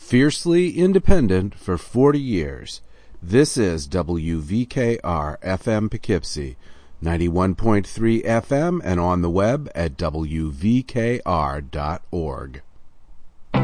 Fiercely independent for 40 years. This is WVKR FM Poughkeepsie, 91.3 FM and on the web at WVKR.org.